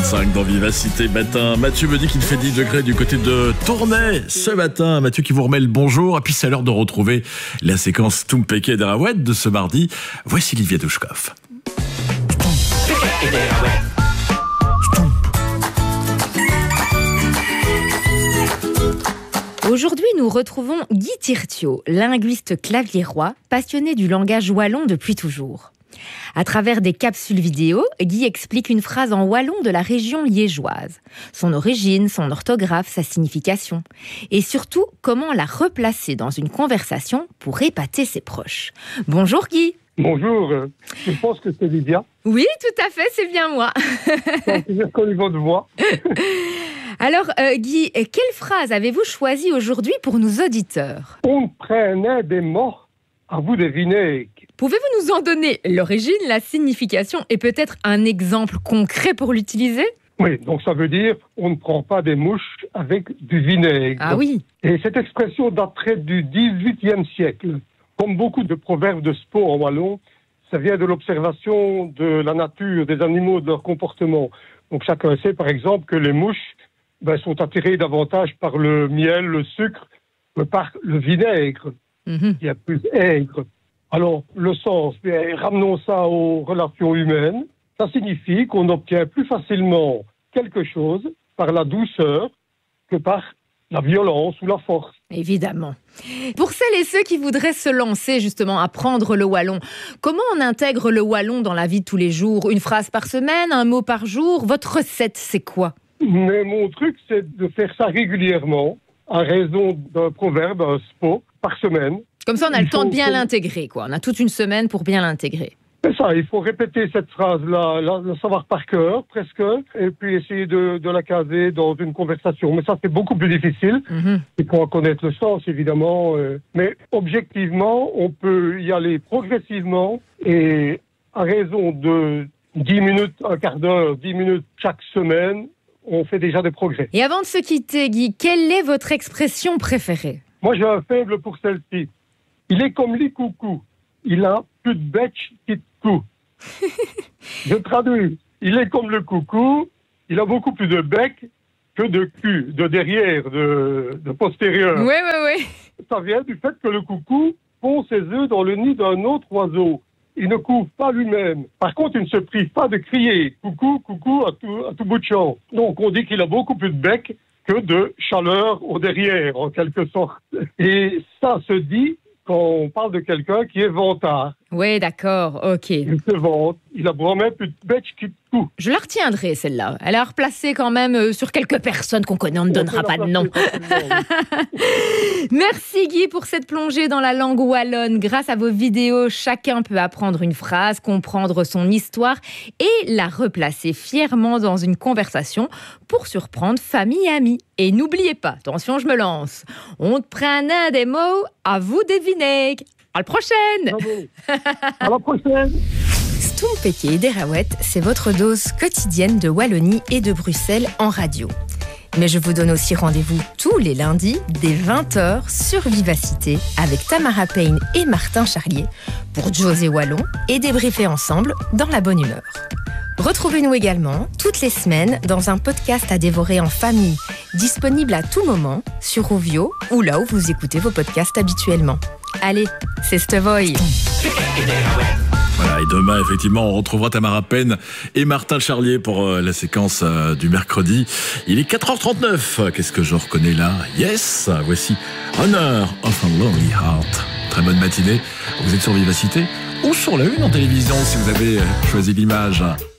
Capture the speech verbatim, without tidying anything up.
trente-cinq dans Vivacité Matin. Mathieu me dit qu'il fait dix degrés du côté de Tournai ce matin. Mathieu qui vous remet le bonjour. Et puis c'est l'heure de retrouver la séquence Toumpeke et Derawet de ce mardi. Voici Livia Douchkov. Aujourd'hui, nous retrouvons Guy Tirtiot, linguiste claviérois, passionné du langage wallon depuis toujours. À travers des capsules vidéo, Guy explique une phrase en wallon de la région liégeoise. Son origine, son orthographe, sa signification. Et surtout, comment la replacer dans une conversation pour épater ses proches. Bonjour Guy. Bonjour, je pense que c'est Lydia. Oui, tout à fait, c'est bien moi. C'est reconnu votre voix. Alors, euh, Guy, quelle phrase avez-vous choisie aujourd'hui pour nos auditeurs? On prenait des morts, à vous des vinaigres. Pouvez-vous nous en donner l'origine, la signification et peut-être un exemple concret pour l'utiliser? Oui, donc ça veut dire on ne prend pas des mouches avec du vinaigre. Ah oui. Et cette expression daterait du dix-huitième siècle. Comme beaucoup de proverbes de Spo en wallon, ça vient de l'observation de la nature, des animaux, de leur comportement. Donc chacun sait par exemple que les mouches ben, sont attirées davantage par le miel, le sucre, que par le vinaigre, mm-hmm. qui est plus aigre. Alors, le sens, bien, ramenons ça aux relations humaines. Ça signifie qu'on obtient plus facilement quelque chose par la douceur que par la violence ou la force. Évidemment. Pour celles et ceux qui voudraient se lancer justement à apprendre le wallon, comment on intègre le wallon dans la vie de tous les jours? Une phrase par semaine, un mot par jour? Votre recette, c'est quoi? Mais mon truc, c'est de faire ça régulièrement, à raison d'un proverbe, un spo, par semaine. Comme ça, on a le temps de bien l'intégrer, quoi. On a toute une semaine pour bien l'intégrer. C'est ça, il faut répéter cette phrase-là, la, la savoir par cœur, presque, et puis essayer de, de la caser dans une conversation. Mais ça, c'est beaucoup plus difficile. Mm-hmm. Il faut en connaître le sens, évidemment. Euh, mais objectivement, on peut y aller progressivement, et à raison de dix minutes, un quart d'heure, dix minutes chaque semaine, on fait déjà des progrès. Et avant de se quitter, Guy, quelle est votre expression préférée? Moi, j'ai un faible pour celle-ci. Il est comme les coucous. Il a plus de betch qu'il de cou. Je traduis. Il est comme le coucou. Il a beaucoup plus de bec que de cul, de derrière, de, de postérieur. Oui, oui, oui. Ça vient du fait que le coucou pond ses œufs dans le nid d'un autre oiseau. Il ne couvre pas lui-même. Par contre, il ne se prive pas de crier coucou, coucou à tout, à tout bout de champ. Donc, on dit qu'il a beaucoup plus de bec que de chaleur au derrière, en quelque sorte. Et ça se dit quand on parle de quelqu'un qui est vantard. Oui, d'accord, ok. Il se vante, il a vraiment plus de betch qu'il de cou. Je la retiendrai, celle-là. Elle a replacé quand même euh, sur quelques personnes qu'on connaît, on ne donnera pas de nom. Merci Guy pour cette plongée dans la langue wallonne. Grâce à vos vidéos, chacun peut apprendre une phrase, comprendre son histoire et la replacer fièrement dans une conversation pour surprendre famille et amis. Et n'oubliez pas, attention, je me lance, on te prenait des mots, à vous des vinaigres. À la prochaine. À la prochaine. Toumpeke et Derawet, c'est votre dose quotidienne de Wallonie et de Bruxelles en radio. Mais je vous donne aussi rendez-vous tous les lundis dès vingt heures sur Vivacité avec Tamara Payne et Martin Charlier pour José Wallon et débriefer ensemble dans la bonne humeur. Retrouvez-nous également toutes les semaines dans un podcast à dévorer en famille, disponible à tout moment sur Rovio ou là où vous écoutez vos podcasts habituellement. Allez, c'est Stevoy. Voilà, et demain, effectivement, on retrouvera Tamara Payne et Martin Charlier pour euh, la séquence euh, du mercredi. Il est quatre heures trente-neuf. Qu'est-ce que je reconnais là? Yes, voici Honor of a Lonely Heart. Très bonne matinée. Vous êtes sur Vivacité ou sur la une en télévision si vous avez choisi l'image.